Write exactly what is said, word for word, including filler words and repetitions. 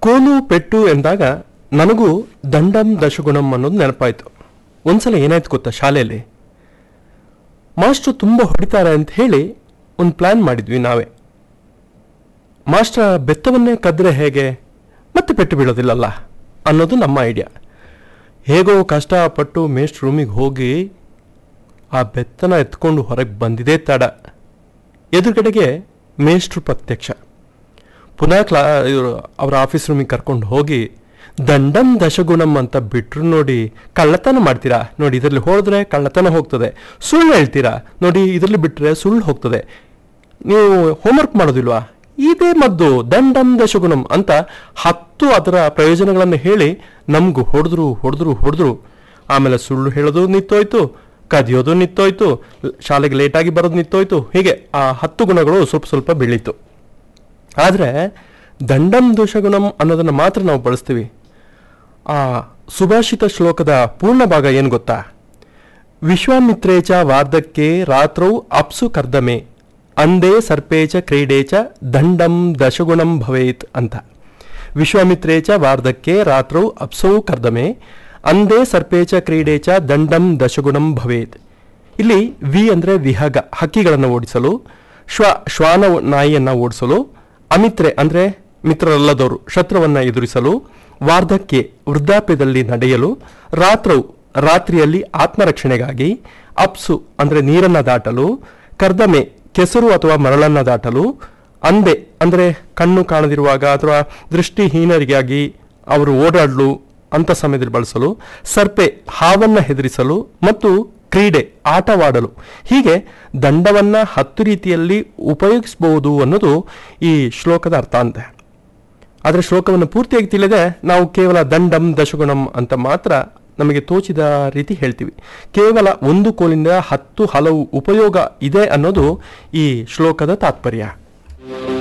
ಕೋಲು ಪೆಟ್ಟು ಎಂದಾಗ ನನಗೂ ದಂಡಂ ದಶಗುಣಂ ಅನ್ನೋದು ನೆನಪಾಯಿತು. ಒಂದ್ಸಲ ಏನಾಯ್ತು ಗೊತ್ತಾ, ಶಾಲೆಯಲ್ಲಿ ಮಾಸ್ಟ್ರು ತುಂಬ ಹೊಡಿತಾರೆ ಅಂತ ಹೇಳಿ ಒಂದು ಪ್ಲ್ಯಾನ್ ಮಾಡಿದ್ವಿ ನಾವೇ. ಮಾಸ್ಟ್ರ ಬೆತ್ತವನ್ನೇ ಕದ್ರೆ ಹೇಗೆ ಮತ್ತೆ ಪೆಟ್ಟು ಬೀಳೋದಿಲ್ಲಲ್ಲ ಅನ್ನೋದು ನಮ್ಮ ಐಡಿಯಾ. ಹೇಗೋ ಕಷ್ಟಪಟ್ಟು ಮೇಷ್ಟ್ರ ರೂಮಿಗೆ ಹೋಗಿ ಆ ಬೆತ್ತನ ಎತ್ಕೊಂಡು ಹೊರಗೆ ಬಂದಿದೆ ತಡ, ಎದುರುಗಡೆಗೆ ಮೇಷ್ಟ್ರು ಪ್ರತ್ಯಕ್ಷ. ಪುನಃ ಕ್ಲಾ ಇವರು ಅವರ ಆಫೀಸ್ ರೂಮಿಗೆ ಕರ್ಕೊಂಡು ಹೋಗಿ ದಂಡಂ ದಶಗುಣಂ ಅಂತ ಬಿಟ್ರು ನೋಡಿ, ಕಳ್ಳತನ ಮಾಡ್ತೀರಾ ನೋಡಿ, ಇದರಲ್ಲಿ ಹೋದ್ರೆ ಕಳ್ಳತನ ಹೋಗ್ತದೆ, ಸುಳ್ಳು ಹೇಳ್ತೀರಾ ನೋಡಿ, ಇದರಲ್ಲಿ ಬಿಟ್ಟರೆ ಸುಳ್ಳು ಹೋಗ್ತದೆ, ನೀವು ಹೋಮ್ವರ್ಕ್ ಮಾಡೋದಿಲ್ವಾ, ಇದೇ ಮದ್ದು ದಂಡಂ ದಶಗುಣಂ ಅಂತ ಹತ್ತು ಅದರ ಪ್ರಯೋಜನಗಳನ್ನು ಹೇಳಿ ನಮಗೂ ಹೊಡೆದ್ರು ಹೊಡೆದ್ರು ಹೊಡೆದ್ರು. ಆಮೇಲೆ ಸುಳ್ಳು ಹೇಳೋದು ನಿಂತೋಯ್ತು, ಕದಿಯೋದು ನಿಂತೋಯ್ತು, ಶಾಲೆಗೆ ಲೇಟಾಗಿ ಬರೋದು ನಿಂತೋಯ್ತು. ಹೀಗೆ ಆ ಹತ್ತು ಗುಣಗಳು ಸ್ವಲ್ಪ ಸ್ವಲ್ಪ ಬೆಳೀತು. ಆದರೆ ದಂಡಂ ದಶಗುಣಂ ಅನ್ನೋದನ್ನು ಮಾತ್ರ ನಾವು ಬಳಸ್ತೀವಿ. ಆ ಸುಭಾಷಿತ ಶ್ಲೋಕದ ಪೂರ್ಣ ಭಾಗ ಏನು ಗೊತ್ತಾ? ವಿಶ್ವಾಮಿತ್ರೇಚ ವಾರ್ಧಕ್ಕೆ ರಾತ್ರೌ ಅಪ್ಸು ಕರ್ದಮೆ ಅಂದೇ ಸರ್ಪೇಚ ಕ್ರೀಡೇಚ ದಂಡಂ ದಶಗುಣಂ ಭವೇತ್ ಅಂತ. ವಿಶ್ವಾಮಿತ್ರೇಚ ವಾರ್ಧಕ್ಕೆ ರಾತ್ರೌ ಅಪ್ಸೌ ಕರ್ದಮೆ ಅಂದೇ ಸರ್ಪೇಚ ಕ್ರೀಡೇಚ ದಂಡಂ ದಶಗುಣಂ ಭವೇತ್. ಇಲ್ಲಿ ವಿ ಅಂದರೆ ವಿಹಗ, ಹಕ್ಕಿಗಳನ್ನು ಓಡಿಸಲು, ಶ್ವ ಶ್ವಾನ ನಾಯಿಯನ್ನು ಓಡಿಸಲು, ಅಮಿತ್ರೆ ಅಂದರೆ ಮಿತ್ರರಲ್ಲದವರು ಶತ್ರುವನ್ನು ಎದುರಿಸಲು, ವಾರ್ಧಕ್ಕೆ ವೃದ್ಧಾಪ್ಯದಲ್ಲಿ ನಡೆಯಲು, ರಾತ್ರೌ ರಾತ್ರಿಯಲ್ಲಿ ಆತ್ಮರಕ್ಷಣೆಗಾಗಿ, ಅಪ್ಸು ಅಂದರೆ ನೀರನ್ನು ದಾಟಲು, ಕರ್ದಮೆ ಕೆಸರು ಅಥವಾ ಮರಳನ್ನು ದಾಟಲು, ಅಂದೆ ಅಂದರೆ ಕಣ್ಣು ಕಾಣದಿರುವಾಗ ಅಥವಾ ದೃಷ್ಟಿಹೀನರಿಗಾಗಿ ಅವರು ಓಡಾಡಲು ಅಂಥ ಸಮಯದಲ್ಲಿ ಬಳಸಲು, ಸರ್ಪೆ ಹಾವನ್ನು ಹೆದರಿಸಲು ಮತ್ತು ಕ್ರೀಡೆ ಆಟವಾಡಲು. ಹೀಗೆ ದಂಡವನ್ನು ಹತ್ತು ರೀತಿಯಲ್ಲಿ ಉಪಯೋಗಿಸಬಹುದು ಅನ್ನೋದು ಈ ಶ್ಲೋಕದ ಅರ್ಥ ಅಂತೆ. ಆದರೆ ಶ್ಲೋಕವನ್ನು ಪೂರ್ತಿಯಾಗಿ ತಿಳಿದೆ ನಾವು ಕೇವಲ ದಂಡಂ ದಶಗುಣಂ ಅಂತ ಮಾತ್ರ ನಮಗೆ ತೋಚಿದ ರೀತಿ ಹೇಳ್ತೀವಿ. ಕೇವಲ ಒಂದು ಕೋಲಿಂದ ಹತ್ತು ಹಲವು ಉಪಯೋಗ ಇದೆ ಅನ್ನೋದು ಈ ಶ್ಲೋಕದ ತಾತ್ಪರ್ಯ.